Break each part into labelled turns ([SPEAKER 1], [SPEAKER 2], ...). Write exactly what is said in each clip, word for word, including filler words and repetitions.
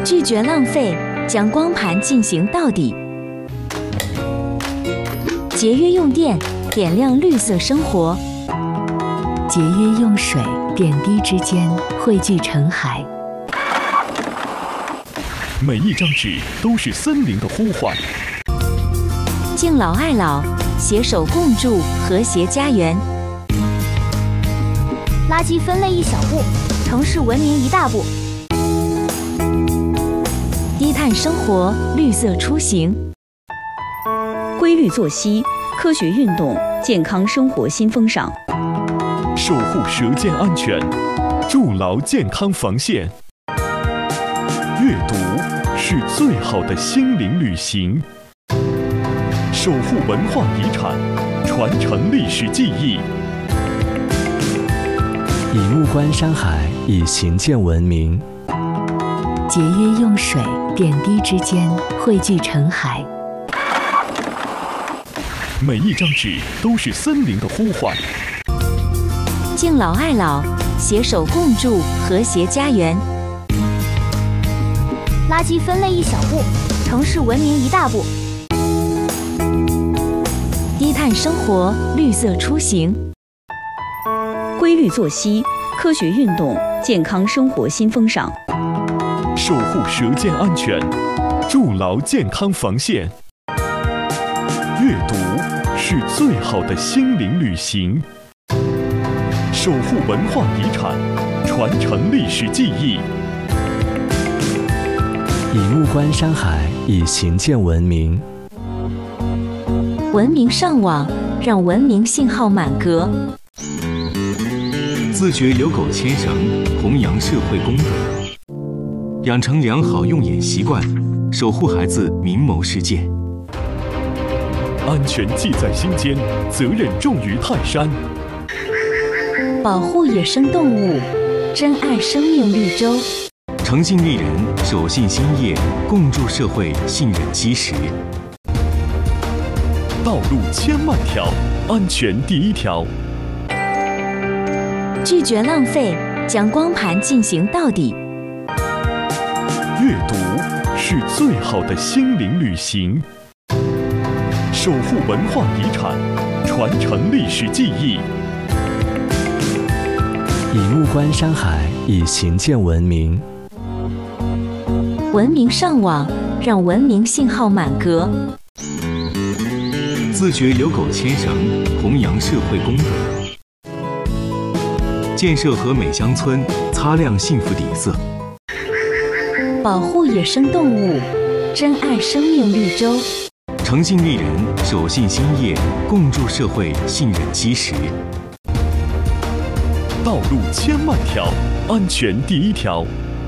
[SPEAKER 1] 拒绝浪费，将光盘进行到底。节约用电，点亮绿色生活。节约用水，点滴之间汇聚成海。
[SPEAKER 2] 每一张纸都是森林的呼唤。
[SPEAKER 1] 敬老爱老，携手共筑和谐家园。
[SPEAKER 3] 垃圾分类一小步，城市文明一大步。
[SPEAKER 1] 低碳生活，绿色出行。
[SPEAKER 4] 规律作息，科学运动，健康生活新风尚。
[SPEAKER 2] 守护舌尖安全，筑牢健康防线。阅读是最好的心灵旅行。守护文化遗产，传承历史记忆。
[SPEAKER 5] 以目观山海，以行见文明。
[SPEAKER 1] 节约用水，点滴之间汇聚成海。
[SPEAKER 2] 每一张纸都是森林的呼唤。
[SPEAKER 1] 敬老爱老，携手共筑和谐家园。
[SPEAKER 3] 垃圾分类一小步，城市文明一大步。
[SPEAKER 1] 低碳生活，绿色出行。
[SPEAKER 4] 规律作息，科学运动，健康生活新风尚。
[SPEAKER 2] 守护舌尖安全，筑牢健康防线。阅读是最好的心灵旅行。守护文化遗产，传承历史记忆。
[SPEAKER 5] 以目观山海，以行见文明。
[SPEAKER 1] 文明上网，让文明信号满格。
[SPEAKER 6] 自觉遛狗牵绳，弘扬社会公德，养成良好用眼习惯，守护孩子明眸世界。
[SPEAKER 2] 安全记在心间，责任重于泰山。
[SPEAKER 1] 保护野生动物，珍爱生命绿洲。
[SPEAKER 6] 诚信立人，守信兴业，共筑社会信任基石。
[SPEAKER 2] 道路千万条，安全第一条。
[SPEAKER 1] 拒绝浪费，将光盘进行到底。
[SPEAKER 2] 阅读是最好的心灵旅行。守护文化遗产，传承历史记忆。
[SPEAKER 5] 以目观山海，以行见文明。
[SPEAKER 1] 文明上网，让文明信号满格。
[SPEAKER 6] 自觉遛狗牵绳，弘扬社会公德。建设和美乡村，擦亮幸福底色。
[SPEAKER 1] 保护野生动物，珍爱生命绿洲。
[SPEAKER 6] 诚信立人，守信兴业，共筑社会信任基石。
[SPEAKER 2] 道路千万条，安全第一条。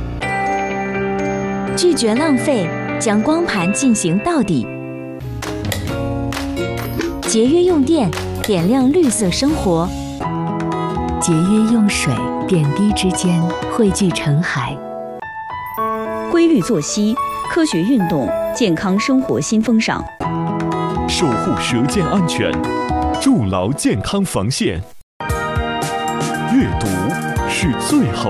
[SPEAKER 1] 拒绝浪费，将光盘进行到底。节约用电，点亮绿色生活。节约用水，点滴之间汇聚成海。
[SPEAKER 4] 规律作息，科学运动，健康生活新风尚。
[SPEAKER 2] 守护舌尖安全，筑牢健康防线。阅读是最好